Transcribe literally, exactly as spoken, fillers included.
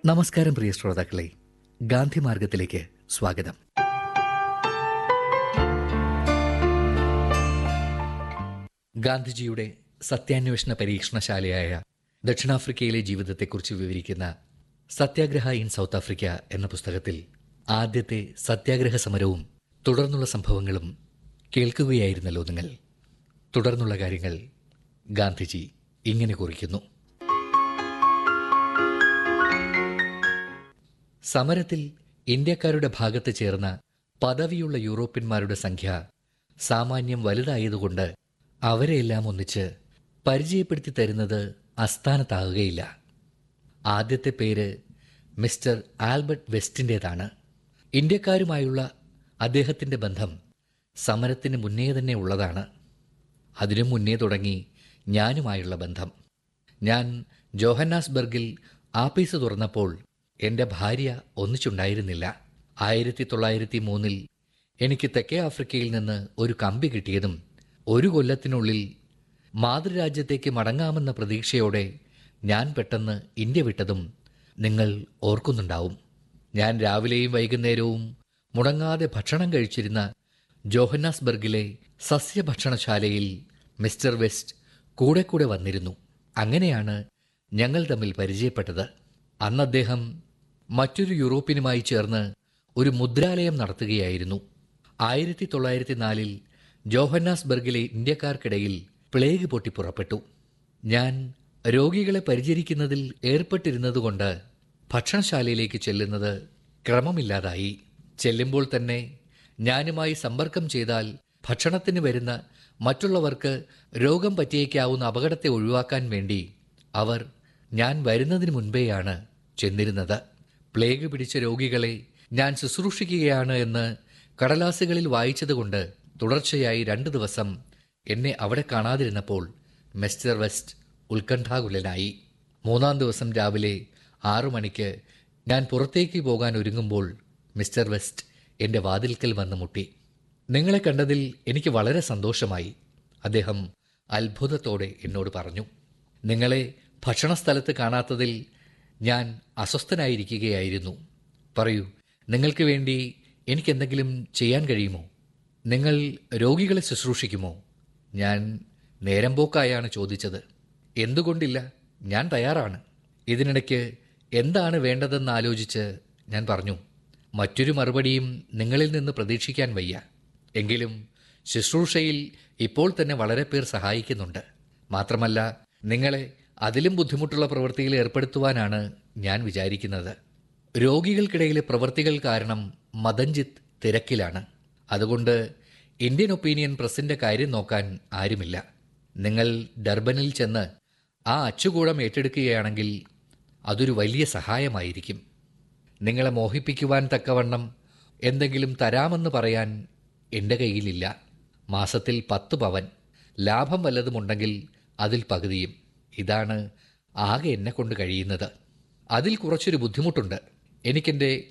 നമസ്കാരം പ്രിയ ശ്രോതാക്കളെ, ഗാന്ധി മാർഗത്തിലേക്ക് സ്വാഗതം. ഗാന്ധിജിയുടെ സത്യാന്വേഷണ പരീക്ഷണശാലയായ ദക്ഷിണാഫ്രിക്കയിലെ ജീവിതത്തെക്കുറിച്ച് വിവരിക്കുന്ന സത്യാഗ്രഹ ഇൻ സൗത്ത് ആഫ്രിക്ക എന്ന പുസ്തകത്തിൽ ആദ്യത്തെ സത്യാഗ്രഹ സമരവും തുടർന്നുള്ള സംഭവങ്ങളും കേൾക്കുകയായിരുന്നല്ലോ നിങ്ങൾ. തുടർന്നുള്ള കാര്യങ്ങൾ ഗാന്ധിജി ഇങ്ങനെ കുറിക്കുന്നു. സമരത്തിൽ ഇന്ത്യക്കാരുടെ ഭാഗത്ത് ചേർന്ന പദവിയുള്ള യൂറോപ്യന്മാരുടെ സംഖ്യ സാമാന്യം വലുതായതുകൊണ്ട് അവരെയെല്ലാം ഒന്നിച്ച് പരിചയപ്പെടുത്തി തരുന്നത് അസ്ഥാനത്താകുകയില്ല. ആദ്യത്തെ പേര് മിസ്റ്റർ ആൽബർട്ട് വെസ്റ്റിൻ്റേതാണ്. ഇന്ത്യക്കാരുമായുള്ള അദ്ദേഹത്തിൻ്റെ ബന്ധം സമരത്തിന് മുന്നേ തന്നെ ഉള്ളതാണ്. അതിനു മുന്നേ തുടങ്ങി ഞാനുമായുള്ള ബന്ധം. ഞാൻ ജോഹന്നാസ്ബർഗിൽ ആപ്പീസ് തുറന്നപ്പോൾ എൻ്റെ ഭാര്യ ഒന്നിച്ചുണ്ടായിരുന്നില്ല. ആയിരത്തി തൊള്ളായിരത്തി മൂന്നിൽ എനിക്ക് തെക്കേ ആഫ്രിക്കയിൽ നിന്ന് ഒരു കമ്പി കിട്ടിയതും ഒരു കൊല്ലത്തിനുള്ളിൽ മാതൃരാജ്യത്തേക്ക് മടങ്ങാമെന്ന പ്രതീക്ഷയോടെ ഞാൻ പെട്ടെന്ന് ഇന്ത്യ വിട്ടതും നിങ്ങൾ ഓർക്കുന്നുണ്ടാവും. ഞാൻ രാവിലെയും വൈകുന്നേരവും മുടങ്ങാതെ ഭക്ഷണം കഴിച്ചിരുന്ന ജോഹന്നാസ്ബർഗിലെ സസ്യഭക്ഷണശാലയിൽ മിസ്റ്റർ വെസ്റ്റ് കൂടെ കൂടെ വന്നിരുന്നു. അങ്ങനെയാണ് ഞങ്ങൾ തമ്മിൽ പരിചയപ്പെട്ടത്. അന്ന് അദ്ദേഹം മറ്റൊരു യൂറോപ്യനുമായി ചേർന്ന് ഒരു മുദ്രാലയം നടത്തുകയായിരുന്നു. ആയിരത്തി തൊള്ളായിരത്തി നാലിൽ ജോഹന്നാസ്ബർഗിലെ ഇന്ത്യക്കാർക്കിടയിൽ പ്ലേഗ് പൊട്ടി പുറപ്പെട്ടു. ഞാൻ രോഗികളെ പരിചരിക്കുന്നതിൽ ഏർപ്പെട്ടിരുന്നതുകൊണ്ട് ഭക്ഷണശാലയിലേക്ക് ചെല്ലുന്നത് ക്രമമില്ലാതായി. ചെല്ലുമ്പോൾ തന്നെ ഞാനുമായി സമ്പർക്കം ചെയ്താൽ ഭക്ഷണത്തിന് വരുന്ന മറ്റുള്ളവർക്ക് രോഗം പറ്റിയേക്കാവുന്ന അപകടത്തെ ഒഴിവാക്കാൻ വേണ്ടി അവർ ഞാൻ വരുന്നതിന് മുൻപേയാണ് ചെന്നിരുന്നത്. പ്ലേഗ് പിടിച്ച രോഗികളെ ഞാൻ ശുശ്രൂഷിക്കുകയാണ് എന്ന് കടലാസുകളിൽ വായിച്ചതുകൊണ്ട് തുടർച്ചയായി രണ്ടു ദിവസം എന്നെ അവിടെ കാണാതിരുന്നപ്പോൾ മിസ്റ്റർ വെസ്റ്റ് ഉത്കണ്ഠാകുലനായി. മൂന്നാം ദിവസം രാവിലെ ആറു മണിക്ക് ഞാൻ പുറത്തേക്ക് പോകാൻ ഒരുങ്ങുമ്പോൾ മിസ്റ്റർ വെസ്റ്റ് എൻ്റെ വാതിൽക്കൽ വന്ന് മുട്ടി. നിങ്ങളെ കണ്ടതിൽ എനിക്ക് വളരെ സന്തോഷമായി, അദ്ദേഹം അത്ഭുതത്തോടെ എന്നോട് പറഞ്ഞു. നിങ്ങളെ ഭക്ഷണസ്ഥലത്ത് കാണാത്തതിൽ ഞാൻ അസ്വസ്ഥനായിരിക്കുകയായിരുന്നു. പറയൂ, നിങ്ങൾക്ക് വേണ്ടി എനിക്കെന്തെങ്കിലും ചെയ്യാൻ കഴിയുമോ? നിങ്ങൾ രോഗികളെ ശുശ്രൂഷിക്കുമോ? ഞാൻ നേരം പോക്കായാണ് ചോദിച്ചത്. എന്തുകൊണ്ടില്ല, ഞാൻ തയ്യാറാണ്. ഇതിനിടയ്ക്ക് എന്താണ് വേണ്ടതെന്ന് ആലോചിച്ച് ഞാൻ പറഞ്ഞു, മറ്റൊരു മറുപടിയും നിങ്ങളിൽ നിന്ന് പ്രതീക്ഷിക്കാൻ വയ്യ. എങ്കിലും ശുശ്രൂഷയിൽ ഇപ്പോൾ തന്നെ വളരെ പേർ സഹായിക്കുന്നുണ്ട്. മാത്രമല്ല, നിങ്ങളെ അതിലും ബുദ്ധിമുട്ടുള്ള പ്രവൃത്തിയിൽ ഏർപ്പെടുത്തുവാനാണ് ഞാൻ വിചാരിക്കുന്നത്. രോഗികൾക്കിടയിലെ പ്രവൃത്തികൾ കാരണം മദൻജിത്ത് തിരക്കിലാണ്. അതുകൊണ്ട് ഇന്ത്യൻ ഒപ്പീനിയൻ പ്രസിൻ്റെ കാര്യം നോക്കാൻ ആരുമില്ല. നിങ്ങൾ ഡർബനിൽ ചെന്ന് ആ അച്ചുകൂടം ഏറ്റെടുക്കുകയാണെങ്കിൽ അതൊരു വലിയ സഹായമായിരിക്കും. നിങ്ങളെ മോഹിപ്പിക്കുവാൻ തക്കവണ്ണം എന്തെങ്കിലും തരാമെന്ന് പറയാൻ എൻ്റെ കയ്യിലില്ല. മാസത്തിൽ പത്ത് പവൻ, ലാഭം വല്ലതുമുണ്ടെങ്കിൽ അതിൽ പകുതിയും. ഇതാണ് ആകെ എന്നെ കൊണ്ട് കഴിയുന്നത്. അതിൽ കുറച്ചൊരു ബുദ്ധിമുട്ടുണ്ട്. എനിക്കെൻ്റെ